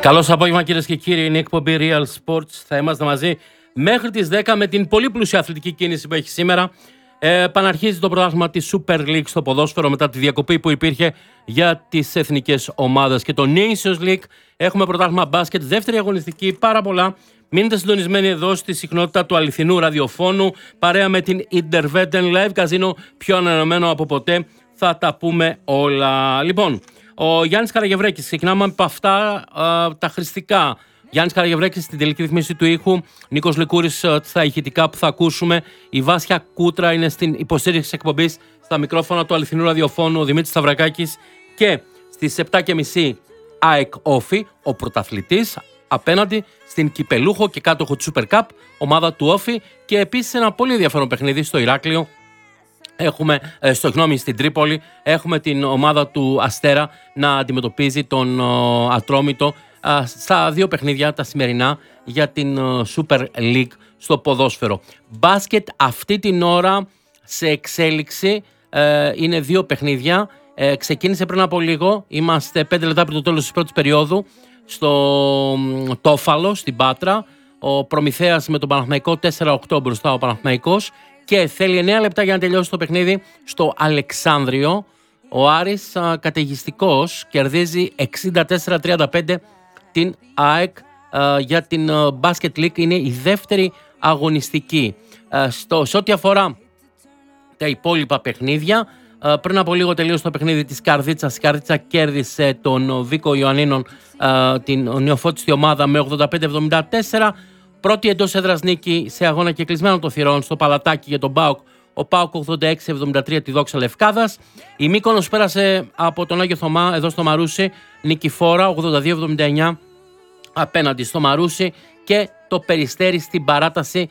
Καλώς απόγευμα κυρίες και κύριοι, είναι η εκπομπή Real Sports. Θα είμαστε μαζί μέχρι τις 10 με την πολύ πλούσια αθλητική κίνηση που έχει σήμερα. Παναρχίζει το πρωτάθλημα της Super League στο ποδόσφαιρο μετά τη διακοπή που υπήρχε για τις εθνικές ομάδες. Και το Nations League έχουμε πρωτάθλημα μπάσκετ, δεύτερη αγωνιστική, πάρα πολλά. Μείνετε συντονισμένοι εδώ στη συχνότητα του αληθινού ραδιοφώνου, παρέα με την Interveten Live Casino, πιο ανανεωμένο από ποτέ. Θα τα πούμε όλα. Λοιπόν, ο Γιάννης Καραγευρέκης, ξεκινάμε από αυτά τα χρηστικά. Γιάννης Καραγευρέκης στην τελική ρυθμίση του ήχου, Νίκος Λικούρης στα ηχητικά που θα ακούσουμε, η Βάσια Κούτρα είναι στην υποστήριξη της εκπομπής, στα μικρόφωνα του αληθινού ραδιοφώνου, ο Δημήτρης Σταυρακάκης, και στις 7.30 ΑΕΚ Όφη, ο πρωταθλητής, απέναντι στην κυπελούχο και κάτοχο του Super Cup, ομάδα του Όφη, και επίσης ένα πολύ ενδιαφέρον παιχνίδι στο Ηράκλειο. Έχουμε, στην Τρίπολη, έχουμε την ομάδα του Αστέρα να αντιμετωπίζει τον Ατρόμητο στα δύο παιχνίδια τα σημερινά για την Super League στο ποδόσφαιρο. Μπάσκετ αυτή την ώρα σε εξέλιξη, είναι δύο παιχνίδια. Ξεκίνησε πριν από λίγο, είμαστε 5 λεπτά πριν το τέλος της πρώτης περίοδου στο Τόφαλο, στην Πάτρα. Ο Προμηθέας με τον Παναθηναϊκό 4-8 μπροστά ο Παναθηναϊκός. Και θέλει 9 λεπτά για να τελειώσει το παιχνίδι στο Αλεξάνδριο. Ο Άρης καταιγιστικός κερδίζει 64-35 την ΑΕΚ για την Basket League. Είναι η δεύτερη αγωνιστική. Σε ό,τι αφορά τα υπόλοιπα παιχνίδια, πριν από λίγο τελείωσε το παιχνίδι της Καρδίτσας. Η Καρδίτσα κέρδισε τον Βίκο Ιωαννίνων, την νεοφώτιστη ομάδα, με 85-74. Πρώτη εντός έδρας νίκη σε αγώνα και κλεισμένο των θυρών στο Παλατάκι για τον ΠΑΟΚ. Ο ΠΑΟΚ 86-73 τη Δόξα Λευκάδας. Η Μύκονος πέρασε από τον Άγιο Θωμά εδώ στο Μαρούσι νικηφόρα 82-79 απέναντι στο Μαρούσι, και το Περιστέρι στην παράταση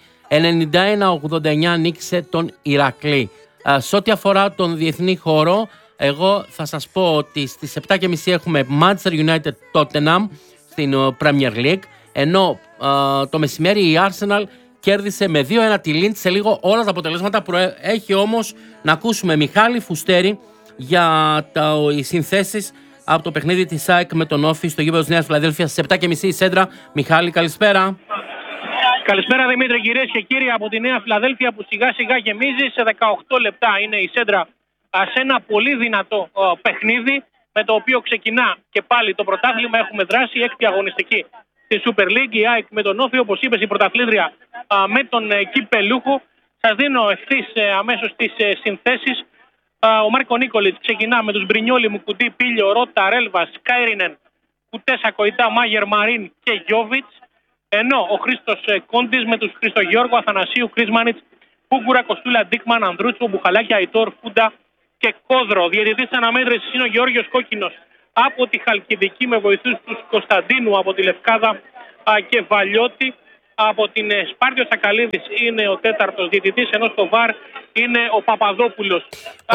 91-89 νίκησε τον Ηρακλή. Σε ό,τι αφορά τον διεθνή χώρο, εγώ θα σας πω ότι στις 7.30 έχουμε Manchester United Tottenham στην Premier League, ενώ το μεσημέρι η Arsenal κέρδισε με 2-1 τη Linz. Σε λίγο όλα τα αποτελέσματα. Έχει όμως να ακούσουμε Μιχάλη Φουστέρη για οι συνθέσεις από το παιχνίδι της ΑΕΚ με τον Όφη στο γήπεδο της Νέας Φιλαδέλφειας στις 7.30 η Σέντρα. Μιχάλη, καλησπέρα. Καλησπέρα Δημήτρη, κυρίες και κύριοι, από τη Νέα Φιλαδέλφεια που σιγά σιγά γεμίζει. Σε 18 λεπτά είναι η Σέντρα σε ένα πολύ δυνατό παιχνίδι, με το οποίο ξεκινά και πάλι το πρωτάθλημα. Έχουμε δράσει, έκτη αγωνιστική στη Super League, η ΑΕΚ με τον Όφη, όπως είπες, η πρωταθλήτρια με τον κυπελούχο. Σας δίνω ευθύς αμέσως τις συνθέσεις. Ο Μάρκο Νίκολιτς ξεκινά με τους Μπρινιόλι, Μουκουντή, Πίλιο, Ρώτα, Ρέλβας, Κάιρινεν, Κουτέσα, Κοϊτά, Μάγερ, Μαρίν και Γιόβιτς. Ενώ ο Χρήστος Κόντης με τους Χριστογιώργου, Αθανασίου, Κρίσμανιτς, Πούγκουρα, Κοστούλα, Ντίκμαν, Ανδρούτσο, Μπουχαλάκια, Αϊτόρ, Φούντα και Κόδρο. Διαιτητής αναμέτρησης είναι ο Γεώργιος Κόκκινος από τη Χαλκιδική, με βοηθούς τους Κωνσταντίνου από τη Λευκάδα και Βαλιώτη. Από την Σπάρτιο Σακαλίδης είναι ο τέταρτος διαιτητής, ενώ στο ΒΑΡ είναι ο Παπαδόπουλος.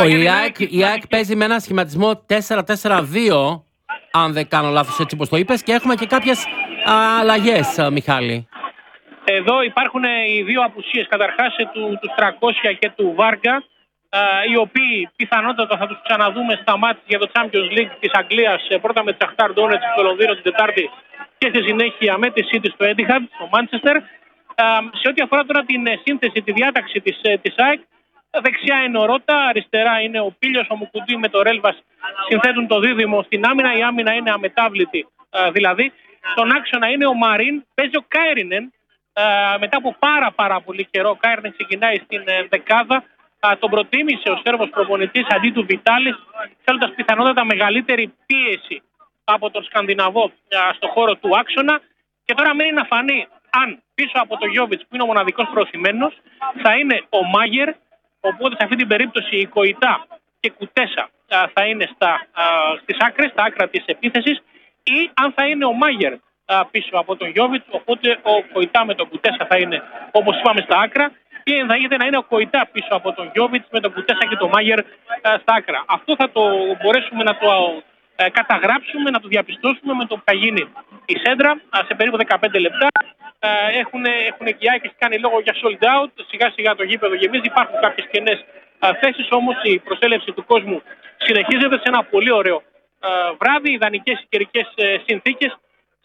Η ΑΕΚ παίζει με ένα σχηματισμό 4-4-2, αν δεν κάνω λάθος, έτσι όπως το είπες, και έχουμε και κάποιες αλλαγές, Μιχάλη. Εδώ υπάρχουν οι δύο απουσίες, καταρχάς του Στρακόσια και του Βάργα, οι οποίοι πιθανότατα θα τους ξαναδούμε στα μάτς για το Champions League της Αγγλίας, πρώτα με τη Σαχτάρ Ντόνετς στο Λονδίνο την Τετάρτη και στη συνέχεια με τη City στο Etihad, στο Manchester. Σε ό,τι αφορά τώρα την σύνθεση, τη διάταξη της ΑΕΚ, δεξιά είναι ο Ρώτα, αριστερά είναι ο Πίλιος, ο Μουκουντή με το Ρέλβας συνθέτουν το δίδυμο στην άμυνα. Η άμυνα είναι αμετάβλητη, δηλαδή. Στον άξονα είναι ο Μαρίν, παίζει ο Κάιρινεν. Μετά από πάρα πολύ καιρό, ο Κάιρινεν ξεκινάει στην δεκάδα. Τον προτίμησε ο Σέρβος προπονητής αντί του Βιτάλης, θέλοντας πιθανότατα μεγαλύτερη πίεση από τον Σκανδιναβό στο χώρο του άξονα. Και τώρα μένει να φανεί αν πίσω από το Γιόβιτς, που είναι ο μοναδικός προωθημένος, θα είναι ο Μάγερ. Οπότε σε αυτή την περίπτωση η Κοϊτά και Κουτέσα θα είναι στις άκρες, στα άκρα της επίθεσης, ή αν θα είναι ο Μάγερ πίσω από τον Γιόβιτς. Οπότε ο Κοϊτά με τον Κουτέσα θα είναι, όπως είπαμε, στα άκρα, ή ενδέχεται να είναι ο Κοϊτά πίσω από τον Γιόβιτς με τον Κουτέσα και τον Μάγερ στα άκρα. Αυτό θα το μπορέσουμε να το καταγράψουμε, να το διαπιστώσουμε με το που θα γίνει η Σέντρα σε περίπου 15 λεπτά. Έχουν και οι Άκες κάνει λόγο για sold out. Σιγά σιγά το γήπεδο γεμίζει. Υπάρχουν κάποιες κενές θέσεις, όμως η προσέλευση του κόσμου συνεχίζεται σε ένα πολύ ωραίο βράδυ, ιδανικές καιρικές συνθήκες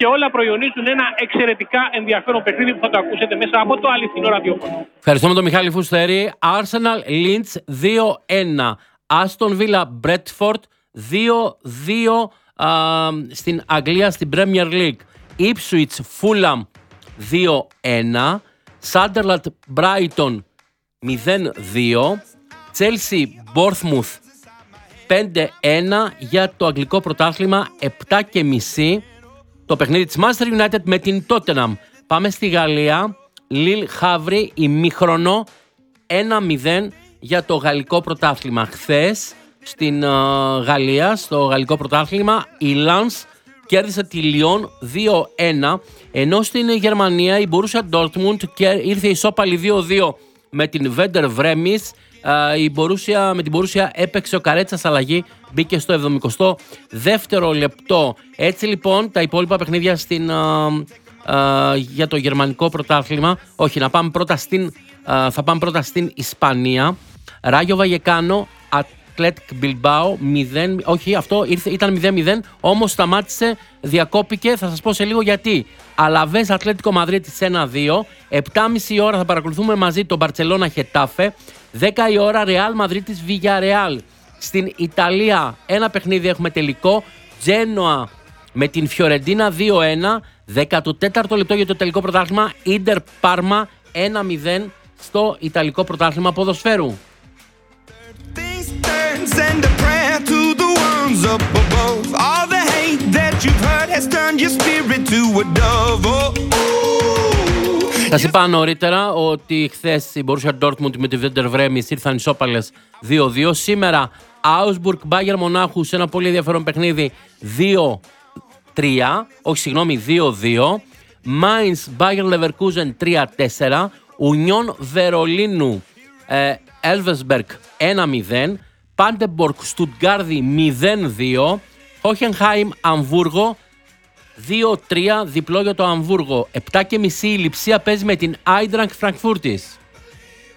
και όλα προϊονίζουν ένα εξαιρετικά ενδιαφέρον παιχνίδι που θα το ακούσετε μέσα από το αληθινό ραδιόφωνο. Ευχαριστούμε τον Μιχάλη Φουστέρη. Arsenal Leeds 2-1. Aston Villa Bradford 2-2 στην Αγγλία στην Premier League. Ipswich Fulham 2-1. Sunderland Brighton 0-2. Chelsea Bournemouth 5-1 για το αγγλικό πρωτάθλημα. 7.30 το παιχνίδι της Manchester United με την Tottenham. Πάμε στη Γαλλία. Lille Havre ημίχρονο 1-0 για το γαλλικό πρωτάθλημα. Χθες στην Γαλλία, στο γαλλικό πρωτάθλημα, η Lens κέρδισε τη Lyon 2-1, ενώ στην Γερμανία η Borussia Dortmund ήρθε ισόπαλη 2-2 με την Werder Bremen. Με την Borussia έπαιξε ο Καρέτσας αλλαγή, μπήκε στο 72ο λεπτό. Έτσι λοιπόν τα υπόλοιπα παιχνίδια για το γερμανικό πρωτάθλημα. Όχι, θα πάμε πρώτα στην Ισπανία. Ράγιο Βαγεκάνο, Athletic Bilbao 0. Όχι, αυτό ήταν 0-0, όμως σταμάτησε, διακόπηκε. Θα σας πω σε λίγο γιατί. Αλαβές Ατλέτικο Μαδρίτης 1-2. 7.30 ώρα θα παρακολουθούμε μαζί τον Μπαρτσελώνα Χετάφε. 10 η ώρα Ρεάλ Μαδρίτης Villarreal. Στην Ιταλία ένα παιχνίδι έχουμε τελικό. Τζένοα με την Φιωρεντίνα 2-1. 14ο λεπτό για το τελικό πρωτάθλημα. Ίντερ Πάρμα 1-0 στο Ιταλικό πρωτάθλημα ποδοσφαίρου. Σας είπα νωρίτερα ότι χθες η Borussia Dortmund με τη Werder Bremen ήρθαν ισόπαλες 2-2. Σήμερα Augsburg Bayern Μονάχου σε ένα πολύ ενδιαφέρον παιχνίδι 2-2. Mainz Bayern Leverkusen 3-4. Union Βερολίνου Elversberg 1-0. Paderborn Στουτγκάρδη 0-2. Hoffenheim Αμβούργο 2-3, διπλό για το Αμβούργο. 7.30 η Λειψία παίζει με την Eintracht Frankfurtis.